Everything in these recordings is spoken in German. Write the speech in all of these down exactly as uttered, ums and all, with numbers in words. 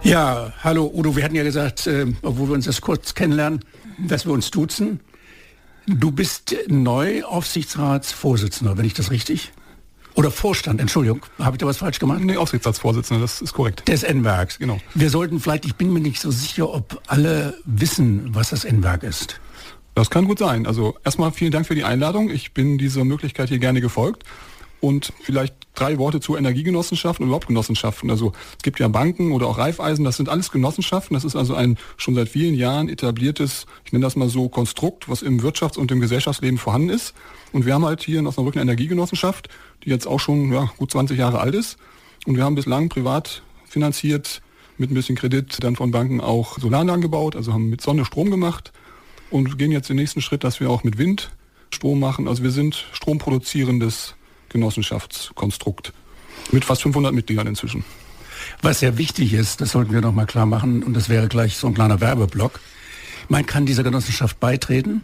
Ja, hallo Udo, wir hatten ja gesagt, äh, obwohl wir uns das kurz kennenlernen, dass wir uns duzen. Du bist neu Aufsichtsratsvorsitzender, wenn ich das richtig? Oder Vorstand, Entschuldigung, habe ich da was falsch gemacht? Nee, Aufsichtsratsvorsitzender, das ist korrekt. Des N-Werks. Genau. Wir sollten vielleicht, ich bin mir nicht so sicher, ob alle wissen, was das N-Werk ist. Das kann gut sein. Also erstmal vielen Dank für die Einladung. Ich bin dieser Möglichkeit hier gerne gefolgt. Und vielleicht drei Worte zu Energiegenossenschaften und überhaupt Genossenschaften. Also es gibt ja Banken oder auch Raiffeisen, das sind alles Genossenschaften. Das ist also ein schon seit vielen Jahren etabliertes, ich nenne das mal so, Konstrukt, was im Wirtschafts- und im Gesellschaftsleben vorhanden ist. Und wir haben halt hier in Osnabrück eine Energiegenossenschaft, die jetzt auch schon ja, gut zwanzig Jahre alt ist. Und wir haben bislang privat finanziert, mit ein bisschen Kredit dann von Banken auch Solaranlagen gebaut, also haben mit Sonne Strom gemacht und gehen jetzt den nächsten Schritt, dass wir auch mit Wind Strom machen. Also wir sind stromproduzierendes Genossenschaftskonstrukt mit fast fünfhundert Mitgliedern inzwischen. Was sehr wichtig ist, das sollten wir noch mal klar machen, und das wäre gleich so ein kleiner Werbeblock. Man kann dieser Genossenschaft beitreten.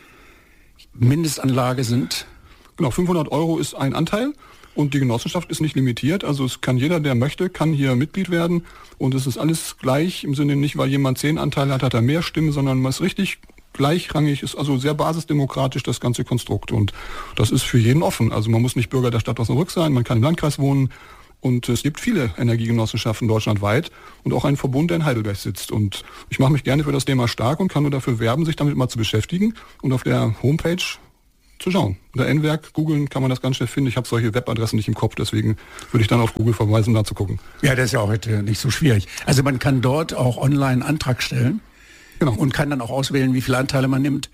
Mindestanlage sind? Genau, fünfhundert Euro ist ein Anteil und die Genossenschaft ist nicht limitiert. Also es kann jeder, der möchte, kann hier Mitglied werden und es ist alles gleich im Sinne nicht, weil jemand zehn Anteile hat, hat er mehr Stimmen, sondern man ist richtig gleichrangig, ist also sehr basisdemokratisch das ganze Konstrukt und das ist für jeden offen. Also man muss nicht Bürger der Stadt Osnabrück sein, man kann im Landkreis wohnen und es gibt viele Energiegenossenschaften deutschlandweit und auch einen Verbund, der in Heidelberg sitzt und ich mache mich gerne für das Thema stark und kann nur dafür werben, sich damit mal zu beschäftigen und auf der Homepage zu schauen. Unter N-Werk googeln kann man das ganz schnell finden. Ich habe solche Webadressen nicht im Kopf, deswegen würde ich dann auf Google verweisen, um da zu gucken. Ja, das ist ja auch heute nicht so schwierig. Also man kann dort auch online einen Antrag stellen. Genau. Und kann dann auch auswählen, wie viele Anteile man nimmt.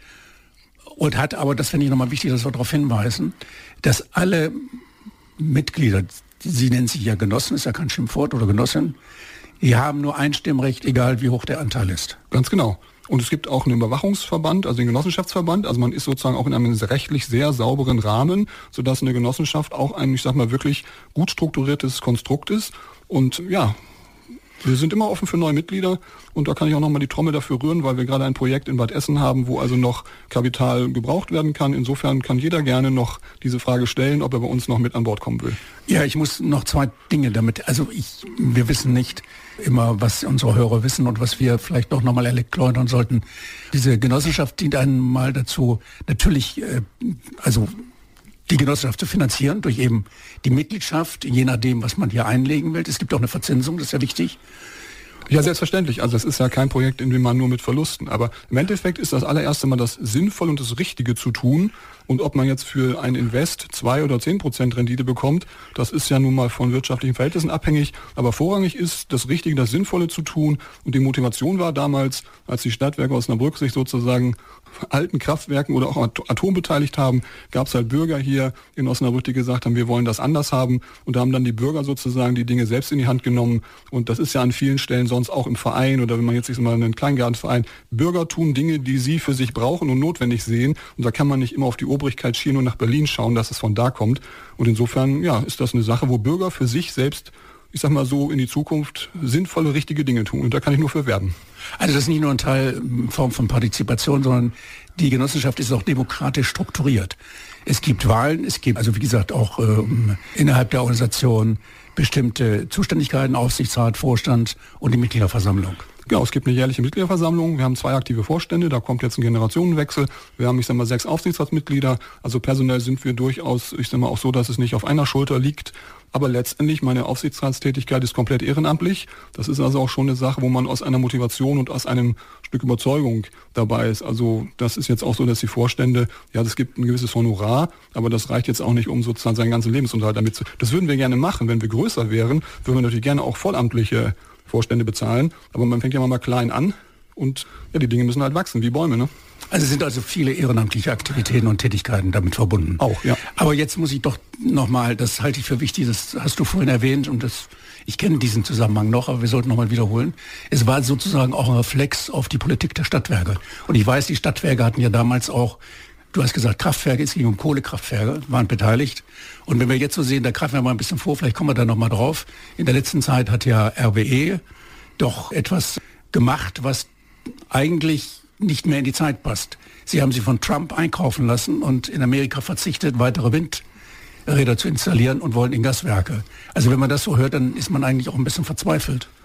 Und hat aber, das finde ich nochmal wichtig, dass wir darauf hinweisen, dass alle Mitglieder, sie nennen sich ja Genossen, ist ja kein Schimpfwort, oder Genossin, die haben nur ein Stimmrecht, egal wie hoch der Anteil ist. Ganz genau. Und es gibt auch einen Überwachungsverband, also den Genossenschaftsverband. Also man ist sozusagen auch in einem rechtlich sehr sauberen Rahmen, sodass eine Genossenschaft auch ein, ich sag mal, wirklich gut strukturiertes Konstrukt ist. Und ja, wir sind immer offen für neue Mitglieder und da kann ich auch nochmal die Trommel dafür rühren, weil wir gerade ein Projekt in Bad Essen haben, wo also noch Kapital gebraucht werden kann. Insofern kann jeder gerne noch diese Frage stellen, ob er bei uns noch mit an Bord kommen will. Ja, ich muss noch zwei Dinge damit, also ich, wir wissen nicht immer, was unsere Hörer wissen und was wir vielleicht doch nochmal erläutern sollten. Diese Genossenschaft dient einem mal dazu, natürlich, äh, also die Genossenschaft zu finanzieren durch eben die Mitgliedschaft, je nachdem, was man hier einlegen will. Es gibt auch eine Verzinsung, das ist ja wichtig. Ja, selbstverständlich. Also es ist ja kein Projekt, in dem man nur mit Verlusten. Aber im Endeffekt ist das allererste Mal das Sinnvolle und das Richtige zu tun. Und ob man jetzt für ein Invest zwei oder zehn Prozent Rendite bekommt, das ist ja nun mal von wirtschaftlichen Verhältnissen abhängig. Aber vorrangig ist das Richtige, das Sinnvolle zu tun. Und die Motivation war damals, als die Stadtwerke Osnabrück sich sozusagen alten Kraftwerken oder auch Atom beteiligt haben, gab es halt Bürger hier in Osnabrück, die gesagt haben, wir wollen das anders haben. Und da haben dann die Bürger sozusagen die Dinge selbst in die Hand genommen. Und das ist ja an vielen Stellen sonst auch im Verein oder wenn man jetzt sich mal einen Kleingartenverein, Bürger tun Dinge, die sie für sich brauchen und notwendig sehen. Und da kann man nicht immer auf die Obrigkeit schielen und nach Berlin schauen, dass es von da kommt. Und insofern, ja, ist das eine Sache, wo Bürger für sich selbst, ich sag mal so, in die Zukunft sinnvolle, richtige Dinge tun. Und da kann ich nur für werben. Also das ist nicht nur ein Teil in Form von Partizipation, sondern die Genossenschaft ist auch demokratisch strukturiert. Es gibt Wahlen, es gibt also wie gesagt auch ähm, innerhalb der Organisation bestimmte Zuständigkeiten, Aufsichtsrat, Vorstand und die Mitgliederversammlung. Genau, es gibt eine jährliche Mitgliederversammlung. Wir haben zwei aktive Vorstände, da kommt jetzt ein Generationenwechsel. Wir haben, ich sag mal, sechs Aufsichtsratsmitglieder. Also personell sind wir durchaus, ich sag mal, auch so, dass es nicht auf einer Schulter liegt. Aber letztendlich, meine Aufsichtsratstätigkeit ist komplett ehrenamtlich. Das ist also auch schon eine Sache, wo man aus einer Motivation und aus einem Stück Überzeugung dabei ist. Also das ist jetzt auch so, dass die Vorstände, ja, es gibt ein gewisses Honorar, aber das reicht jetzt auch nicht, um sozusagen seinen ganzen Lebensunterhalt damit zu... Das würden wir gerne machen, wenn wir größer wären, würden wir natürlich gerne auch vollamtliche Vorstände bezahlen. Aber man fängt ja mal klein an und ja, die Dinge müssen halt wachsen, wie Bäume, ne? Also es sind also viele ehrenamtliche Aktivitäten und Tätigkeiten damit verbunden. Auch, ja. Aber jetzt muss ich doch nochmal, das halte ich für wichtig, das hast du vorhin erwähnt und das, ich kenne diesen Zusammenhang noch, aber wir sollten nochmal wiederholen. Es war sozusagen auch ein Reflex auf die Politik der Stadtwerke. Und ich weiß, die Stadtwerke hatten ja damals auch, du hast gesagt Kraftwerke, es ging um Kohlekraftwerke, waren beteiligt. Und wenn wir jetzt so sehen, da greifen wir mal ein bisschen vor, vielleicht kommen wir da nochmal drauf. In der letzten Zeit hat ja R W E doch etwas gemacht, was eigentlich nicht mehr in die Zeit passt. Sie haben sie von Trump einkaufen lassen und in Amerika verzichtet, weitere Windräder zu installieren und wollen in Gaswerke. Also wenn man das so hört, dann ist man eigentlich auch ein bisschen verzweifelt.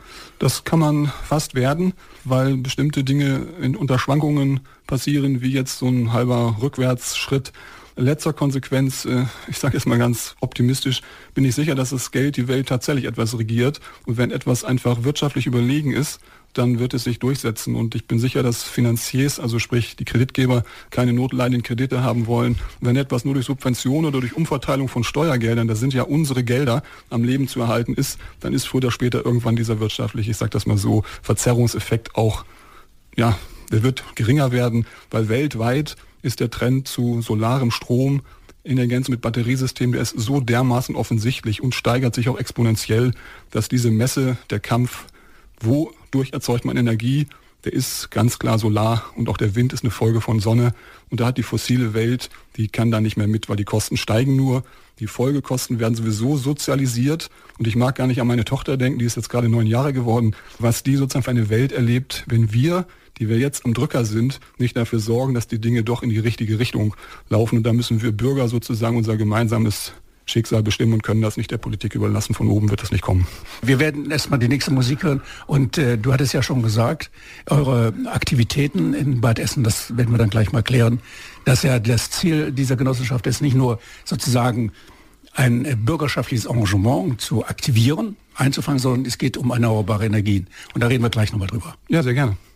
Das kann man fast werden, weil bestimmte Dinge in Unterschwankungen passieren, wie jetzt so ein halber Rückwärtsschritt. Letzter Konsequenz, ich sage jetzt mal ganz optimistisch, bin ich sicher, dass das Geld die Welt tatsächlich etwas regiert. Und wenn etwas einfach wirtschaftlich überlegen ist, dann wird es sich durchsetzen. Und ich bin sicher, dass Finanziers, also sprich die Kreditgeber, keine notleidenden Kredite haben wollen. Wenn etwas nur durch Subventionen oder durch Umverteilung von Steuergeldern, das sind ja unsere Gelder, am Leben zu erhalten ist, dann ist früher oder später irgendwann dieser wirtschaftliche, ich sage das mal so, Verzerrungseffekt auch, ja, der wird geringer werden, weil weltweit ist der Trend zu solarem Strom in Ergänzung mit Batteriesystemen, der ist so dermaßen offensichtlich und steigert sich auch exponentiell, dass diese Messe, der Kampf, wodurch erzeugt man Energie, der ist ganz klar Solar und auch der Wind ist eine Folge von Sonne. Und da hat die fossile Welt, die kann da nicht mehr mit, weil die Kosten steigen nur. Die Folgekosten werden sowieso sozialisiert. Und ich mag gar nicht an meine Tochter denken, die ist jetzt gerade neun Jahre geworden, was die sozusagen für eine Welt erlebt, wenn wir, die wir jetzt am Drücker sind, nicht dafür sorgen, dass die Dinge doch in die richtige Richtung laufen. Und da müssen wir Bürger sozusagen unser gemeinsames Schicksal bestimmen und können das nicht der Politik überlassen. Von oben wird das nicht kommen. Wir werden erstmal die nächste Musik hören. Und äh, du hattest ja schon gesagt, eure Aktivitäten in Bad Essen, das werden wir dann gleich mal klären, dass ja das Ziel dieser Genossenschaft ist, nicht nur sozusagen ein äh, bürgerschaftliches Engagement zu aktivieren, einzufangen, sondern es geht um erneuerbare Energien. Und da reden wir gleich nochmal drüber. Ja, sehr gerne.